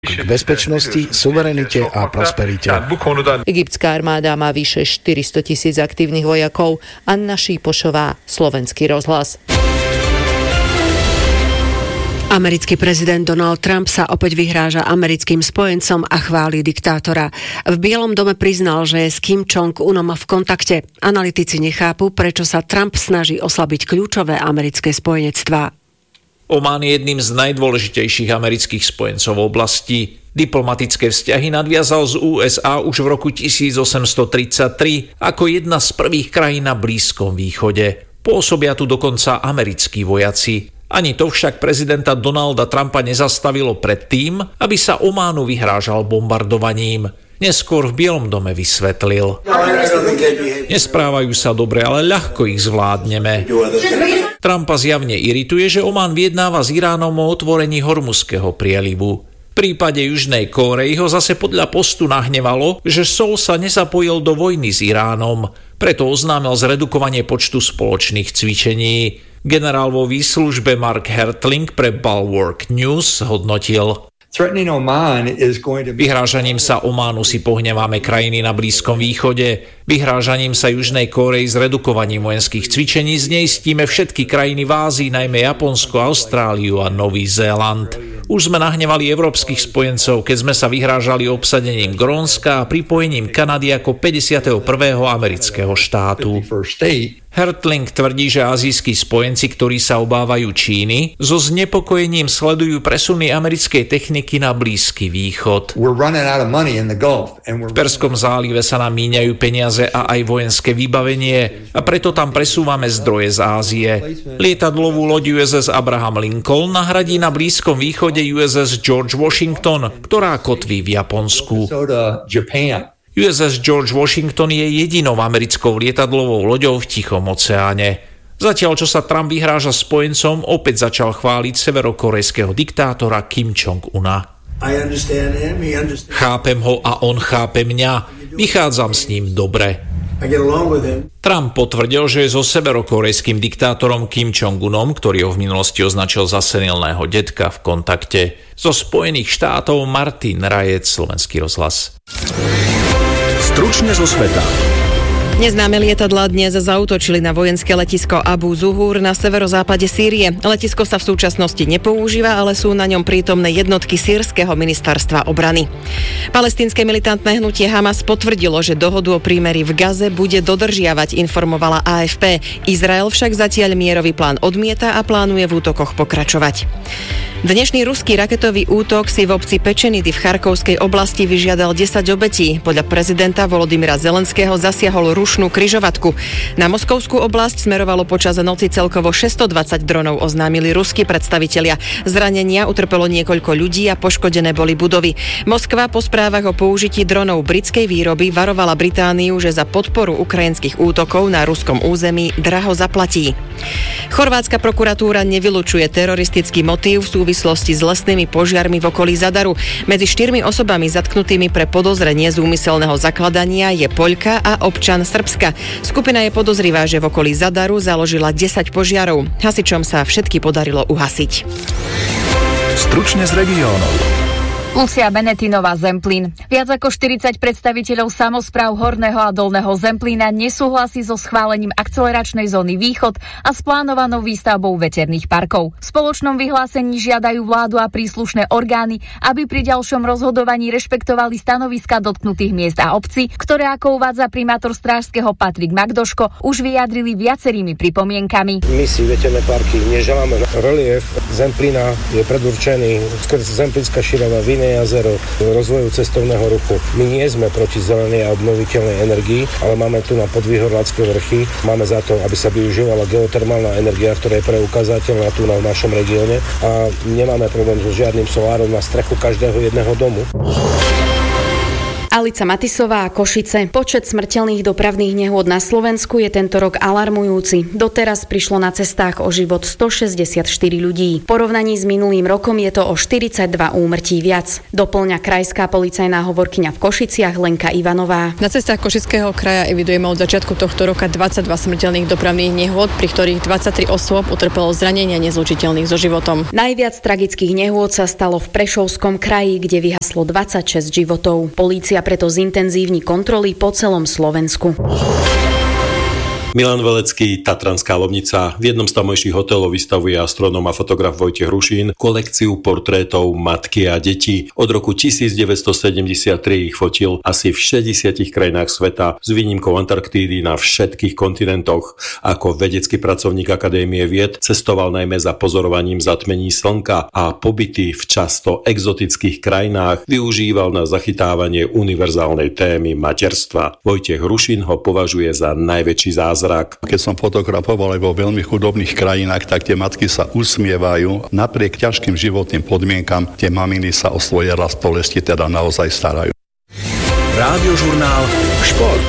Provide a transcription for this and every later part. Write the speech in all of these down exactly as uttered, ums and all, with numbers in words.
k bezpečnosti, suverenite a prosperite. Egyptská armáda má vyše štyristo tisíc aktívnych vojakov. Anna Šípošová, Slovenský rozhlas. Americký prezident Donald Trump sa opäť vyhráža americkým spojencom a chváli diktátora. V Bielom dome priznal, že je s Kim Jong-unom v kontakte. Analytici nechápu, prečo sa Trump snaží oslabiť kľúčové americké spojenectvá. Omán je jedným z najdôležitejších amerických spojencov v oblasti. Diplomatické vzťahy nadviazal z ú es á už v roku tisícosemstotridsaťtri ako jedna z prvých krajín na Blízkom východe. Pôsobia tu dokonca americkí vojaci. Ani to však prezidenta Donalda Trumpa nezastavilo pred tým, aby sa Ománu vyhrážal bombardovaním. Neskôr v Bielom dome vysvetlil. Nesprávajú sa dobre, ale ľahko ich zvládneme. Trumpa zjavne irituje, že Omán vyjednáva s Iránom o otvorení Hormuzského prielivu. V prípade Južnej Kórey ho zase podľa Postu nahnevalo, že Seoul sa nezapojil do vojny s Iránom. Preto oznámil zredukovanie počtu spoločných cvičení. Generál vo výslužbe Mark Hertling pre Bulwark News hodnotil: vyhrážaním sa Ománu si pohneváme krajiny na Blízkom východe. Vyhrážaním sa Južnej Kórey s redukovaním vojenských cvičení zneistíme všetky krajiny v Ázii, najmä Japonsko, Austráliu a Nový Zéland. Už sme nahnevali európskych spojencov, keď sme sa vyhrážali obsadením Grónska a pripojením Kanady ako päťdesiateho prvého amerického štátu. Hertling tvrdí, že azijskí spojenci, ktorí sa obávajú Číny, so znepokojením sledujú presuny americkej techniky na Blízky východ. V Perskom zálive sa nám míňajú peniaze a aj vojenské vybavenie a preto tam presúvame zdroje z Ázie. Lietadlovú loď ú es es Abraham Lincoln nahradí na Blízkom východe ú es es George Washington, ktorá kotví v Japonsku. ú es es George Washington je jedinou americkou lietadlovou loďou v Tichom oceáne. Zatiaľ, čo sa Trump vyhráža spojencom, opäť začal chváliť severokorejského diktátora Kim Jong-una. Chápem ho a on chápe mňa. Vychádzam s ním dobre. Trump potvrdil, že je so severokorejským diktátorom Kim Jong-unom, ktorý ho v minulosti označil za senilného detka, v kontakte. Zo Spojených štátov Martin Rajec, Slovenský rozhlas. Stručne zo sveta. Neznáme lietadlá dnes zaútočili na vojenské letisko Abu Zuhur na severozápade Sýrie. Letisko sa v súčasnosti nepoužíva, ale sú na ňom prítomné jednotky sýrskeho ministerstva obrany. Palestínske militantné hnutie Hamas potvrdilo, že dohodu o prímeri v Gaze bude dodržiavať, informovala á ef pé. Izrael však zatiaľ mierový plán odmieta a plánuje v útokoch pokračovať. Dnešný ruský raketový útok si v obci Pečenidy v Charkovskej oblasti vyžiadal desať obetí. Podľa prezidenta Volodymyra Zelenského zasiahol rušnú križovatku. Na Moskovskú oblasť smerovalo počas noci celkovo šesťstodvadsať dronov, oznámili ruskí predstavitelia. Zranenia utrpelo niekoľko ľudí a poškodené boli budovy. Moskva po správach o použití dronov britskej výroby varovala Britániu, že za podporu ukrajinských útokov na ruskom území draho zaplatí. Chorvátska prokuratúra nevylučuje teroristický motív v súvislosti s lesnými požiarmi v okolí Zadaru. Medzi štyrmi osobami zatknutými pre podozrenie z úmyselného zakladania je Poľka a občan Srbska. Skupina je podozrivá, že v okolí Zadaru založila desať požiarov. Hasičom sa všetky podarilo uhasiť. Stručne z regiónov. Lucia Benetínová, Zemplín. Viac ako štyridsať predstaviteľov samospráv Horného a Dolného Zemplína nesúhlasí so schválením akceleračnej zóny Východ a s plánovanou výstavbou veterných parkov. V spoločnom vyhlásení žiadajú vládu a príslušné orgány, aby pri ďalšom rozhodovaní rešpektovali stanoviska dotknutých miest a obcí, ktoré, ako uvádza primátor Strážskeho Patrik Magdoško, už vyjadrili viacerými pripomienkami. My si veterné parky neželáme. Relief Zemplína je predurčený skrz Zemplínska Širava, jazero, rozvoju cestovného ruchu. My nie sme proti zelenej a obnoviteľnej energii, ale máme tu na podvýhorlácké vrchy. Máme za to, aby sa využívala geotermálna energia, ktorá je preukázateľná tu na v našom regióne a nemáme problém so žiadnym solárom na strechu každého jedného domu. Alica Matisová a Košice. Počet smrteľných dopravných nehôd na Slovensku je tento rok alarmujúci. Doteraz prišlo na cestách o život stošesťdesiatštyri ľudí. V porovnaní s minulým rokom je to o štyridsaťdva úmrtí viac. Doplňa krajská policajná hovorkyňa v Košiciach Lenka Ivanová. Na cestách Košického kraja evidujeme od začiatku tohto roka dvadsaťdva smrteľných dopravných nehôd, pri ktorých dvadsaťtri osôb utrpelo zranenia nezlučiteľných so životom. Najviac tragických nehôd sa stalo v Prešovskom kraji, kde vyhaslo dvadsaťšesť životov. Polícia preto zintenzívni kontroly po celom Slovensku. Milan Velecký, Tatranská Lomnica. V jednom z tamojších hotelov vystavuje astronóm a fotograf Vojtech Hrušín kolekciu portrétov matky a detí. Od roku devätnásťsedemdesiattri ich fotil asi v šesťdesiatich krajinách sveta s výnimkou Antarktídy na všetkých kontinentoch. Ako vedecký pracovník Akadémie vied cestoval najmä za pozorovaním zatmení slnka a pobyty v často exotických krajinách využíval na zachytávanie univerzálnej témy materstva. Vojtech Hrušín ho považuje za najväčší zázrak. Keď som fotografoval aj vo veľmi chudobných krajinách, tak tie matky sa usmievajú. Napriek ťažkým životným podmienkam tie maminy sa o svoje rast bolesti teda naozaj starajú. Rádiožurnál Šport.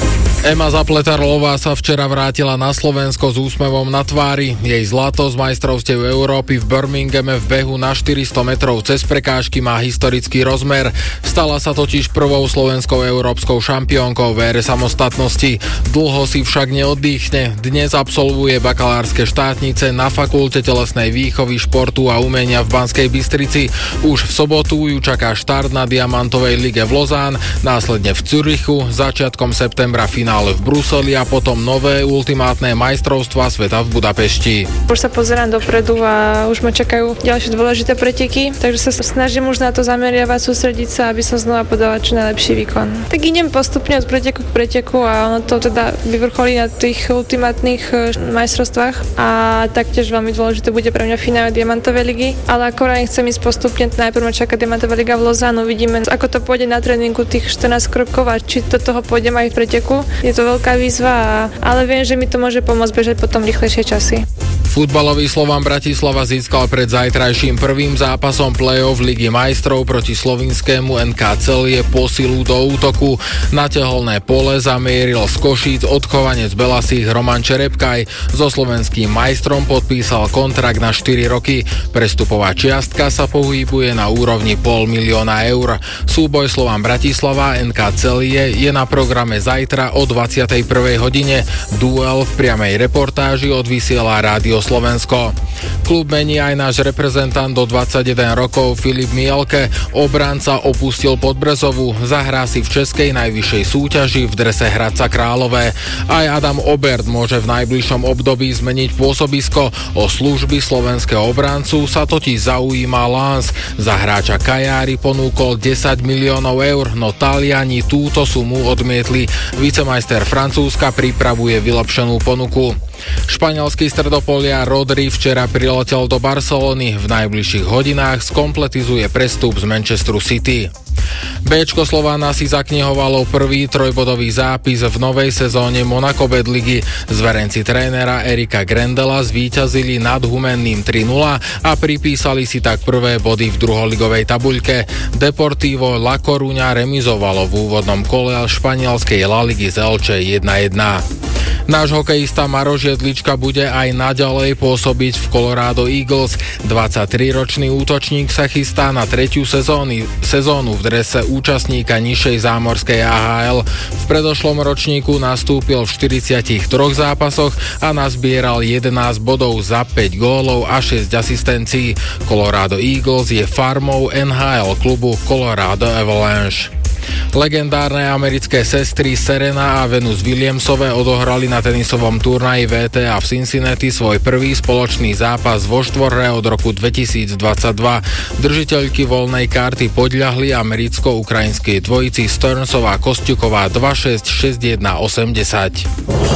Ema Zapletarlová sa včera vrátila na Slovensko s úsmevom na tvári. Jej zlato z majstrovstiev Európy v Birminghame v behu na štyristo metrov cez prekážky má historický rozmer. Stala sa totiž prvou slovenskou európskou šampiónkou v ére samostatnosti. Dlho si však neoddychne. Dnes absolvuje bakalárske štátnice na Fakulte telesnej výchovy, športu a umenia v Banskej Bystrici. Už v sobotu ju čaká štart na Diamantovej lige v Lausanne, následne v Zürichu, začiatkom septembra finál v Bruseli a potom nové ultimátne majstrovstvá sveta v Budapešti. Už sa pozerám dopredu a už ma čakajú ďalšie dôležité preteky, takže sa snažím už na to zameriavať, sústrediť sa, aby som znova podala čo najlepší výkon. Tak idem postupne od preteku k preteku a ono to teda vyvrcholí na tých ultimátnych majstrovstvách a taktiež veľmi dôležité bude pre mňa finále Diamantovej ligy, ale ako aj chcem ísť postupne, najprv ma čaká Diamantová liga v Lausanne, uvidíme, ako to pôjde na tréningu tých štrnásť krokov a či do toho pôjdem aj v preteku. Je to veľká výzva, ale viem, že mi to môže pomôcť bežať potom rýchlejšie časy. Futbalový Slovan Bratislava získal pred zajtrajším prvým zápasom play-off Ligy majstrov proti slovinskému en ká Celie posilu do útoku. Na teholné pole zamieril z Košíc odchovanec Belasích Roman Čerepkaj. So slovenským majstrom podpísal kontrakt na štyri roky. Prestupová čiastka sa pohybuje na úrovni pol milióna eur. Súboj Slovan Bratislava en ká Celie je na programe zajtra o dvadsiatej prvej hodine. Duel v priamej reportáži odvysiela Rádio Slovensko. Klub mení aj náš reprezentant do dvadsaťjeden rokov Filip Mielke. Obranca opustil Podbrezovu, zahrá si v českej najvyššej súťaži v drese Hradca Králové. Aj Adam Obert môže v najbližšom období zmeniť pôsobisko. O služby slovenského obrancu sa totiž zaujíma Lens. Za hráča Kajári ponúkol desať miliónov eur, no Taliani túto sumu odmietli. Vicemajster Francúzska pripravuje vylepšenú ponuku. Španielský stredopolia Rodri včera priletel do Barcelony. V najbližších hodinách skompletizuje prestup z Manchesteru City. Béčko Slována si zaknihovalo prvý trojbodový zápis v novej sezóne Monaco Bet ligy. Zverenci trénera Erika Grendela zvíťazili nad Humenným tri nula a pripísali si tak prvé body v druholigovej tabuľke. Deportivo La Coruña remizovalo v úvodnom kole španielskej La Ligy z Elche jedna jedna. Náš hokejista Maroš Jedlička bude aj naďalej pôsobiť v Colorado Eagles. dvadsaťtriročný útočník sa chystá na tretiu sezóny, sezónu v drese účastníka nižšej zámorskej á há el. V predošlom ročníku nastúpil v štyridsiatich troch zápasoch a nazbieral jedenásť bodov za päť gólov a šesť asistencií. Colorado Eagles je farmou en há el klubu Colorado Avalanche. Legendárne americké sestry Serena a Venus Williamsové odohrali na tenisovom turnaji vé té á v Cincinnati svoj prvý spoločný zápas vo štvorhre od roku dvetisícdvadsaťdva. Držiteľky voľnej karty podľahli americko-ukrajinskej dvojici Stearnsová Kostiuková dva šesť šesť jeden osemdesiat.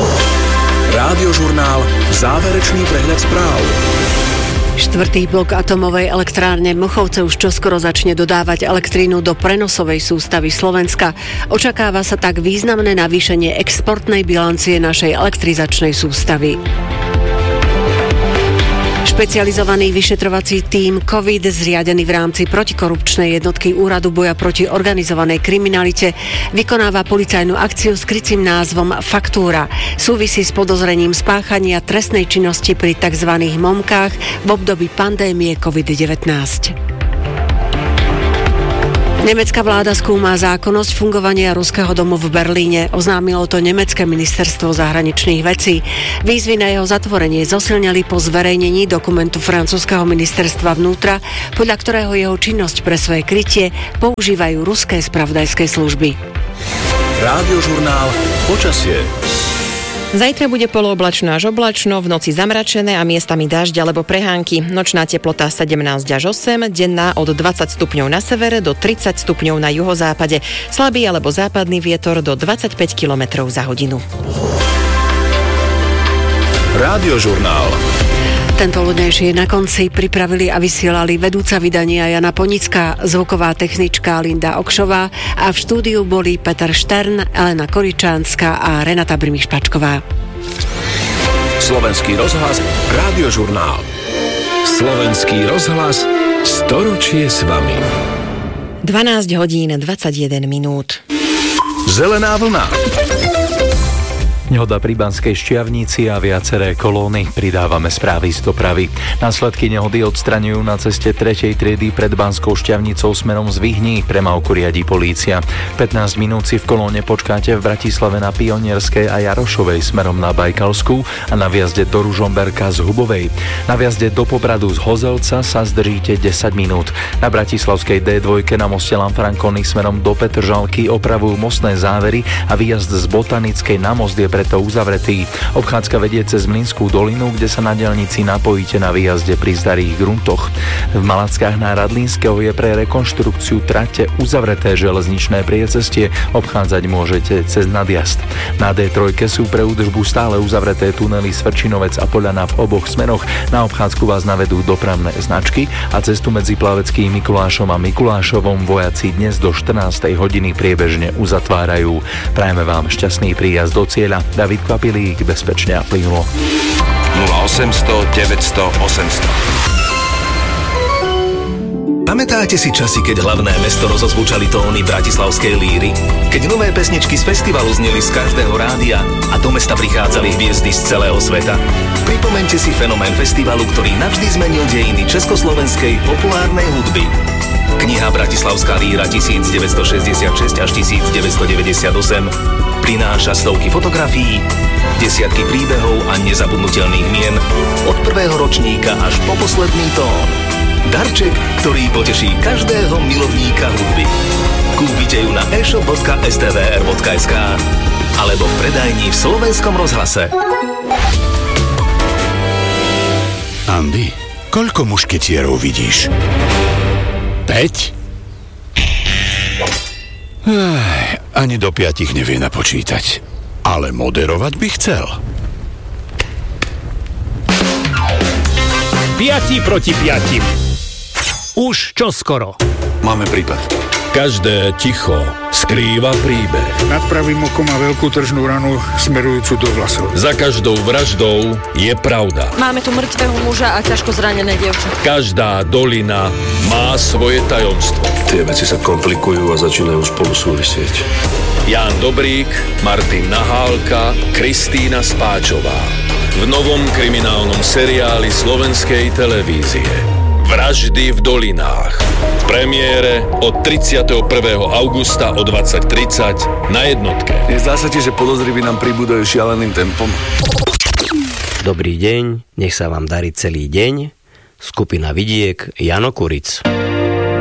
Rádiožurnál Záverečný prehľad správ. Štvrtý blok atomovej elektrárne Mochovce už čoskoro začne dodávať elektrínu do prenosovej sústavy Slovenska. Očakáva sa tak významné navýšenie exportnej bilancie našej elektrizačnej sústavy. Špecializovaný vyšetrovací tím COVID zriadený v rámci protikorupčnej jednotky Úradu boja proti organizovanej kriminalite vykonáva policajnú akciu s krycím názvom Faktúra. Súvisí s podozrením spáchania trestnej činnosti pri tzv. Momkách v období pandémie COVID devätnásť. Nemecká vláda skúma zákonnosť fungovania Ruského domu v Berlíne. Oznámilo to nemecké ministerstvo zahraničných vecí. Výzvy na jeho zatvorenie zosilnili po zverejnení dokumentu francúzskeho ministerstva vnútra, podľa ktorého jeho činnosť pre svoje krytie používajú ruské spravodajské služby. Rádiožurnál Počasie. Zajtra bude polooblačno až oblačno, v noci zamračené a miestami dážď alebo prehánky. Nočná teplota sedemnásť až osem, denná od dvadsať stupňov na severe do tridsať stupňov na juhozápade. Slabý alebo západný vietor do dvadsaťpäť kilometrov za hodinu. Rádiožurnál. Tento ľudnejší je na konci, pripravili a vysielali vedúca vydania Jana Ponická, zvuková technička Linda Okšová a v štúdiu boli Peter Štern, Elena Koričánska a Renata Brmišpačková. Slovenský rozhlas, Rádiožurnál. Slovenský rozhlas, storočie s vami. dvanásť hodín dvadsaťjeden minút. Zelená vlna. Nehoda pri Banskej Štiavnici a viaceré kolóny. Pridávame správy z dopravy. Následky nehody odstraňujú na ceste tretej triedy pred Banskou Štiavnicou smerom z Vyhní. Premávku riadi polícia. pätnásť minút si v kolóne počkáte v Bratislave na Pionierskej a Jarošovej smerom na Bajkalskú a na vjazde do Ružomberka z Hubovej. Na vjazde do Popradu z Hozelca sa zdržíte desať minút. Na bratislavskej dé dva na moste Lanfranconi smerom do Petržalky opravujú mostné závery a výjazd z Botanickej na most je preto uzavretý. Obchádzka vedie cez Mlynskú dolinu, kde sa na diaľnici napojíte na výjazde pri starých gruntoch. V Malackách na Radlínskeho je pre rekonštrukciu trate uzavreté železničné priecestie, obchádzať môžete cez nadjazd. Na dé tri sú pre údržbu stále uzavreté tunely Svrčinovec a Poľana v oboch smeroch. Na obchádzku vás navedú dopravné značky a cestu medzi Plaveckým Mikulášom a Mikulášovom vojaci dnes do štrnástej hodiny priebežne uzatvárajú. Prajeme vám šťastný príjazd do cieľa. David Kvapilík, bezpečne a plynulo. nula osemsto deväťsto osemsto. Pamätáte si časy, keď hlavné mesto rozozvučali tóny bratislavskej líry? Keď nové pesničky z festivalu zneli z každého rádia a do mesta prichádzali hviezdy z celého sveta? Pripomeňte si fenomén festivalu, ktorý navždy zmenil dejiny československej populárnej hudby. Kniha Bratislavská líra devätnásťstošesťdesiatšesť až devätnásťstodeväťdesiatosem prináša stovky fotografií, desiatky príbehov a nezabudnutelných mien od prvého ročníka až po posledný tón. Darček, ktorý poteší každého milovníka hudby. Kúpite ju na e-shop bodka es té vé er bodka es ká alebo v predajni v Slovenskom rozhlase. Andy, koľko mušketierov vidíš? Päť? Aj, ani do piatich nevie napočítať. Ale moderovať by chcel. Piati proti piatim. Už čoskoro. Máme prípad. Každé ticho skrýva príbeh. Nad pravým okom má veľkú tržnú ranu smerujúcu do vlasov. Za každou vraždou je pravda. Máme tu mŕtvého muža a ťažko zranené dievča. Každá dolina má svoje tajomstvo. Tie veci sa komplikujú a začínajú spolu súvisieť. Ján Dobrík, Martin Nahálka, Kristína Spáčová. V novom kriminálnom seriáli slovenskej televízie. Vraždy v dolinách. V premiére od tridsiateho prvého augusta o dvadsať tridsať na jednotke. Nezdá sa ti, že podozriví nám pribúdajú šialeným tempom? Dobrý deň, nech sa vám darí celý deň. Skupina Vidiek, Jano Kuric.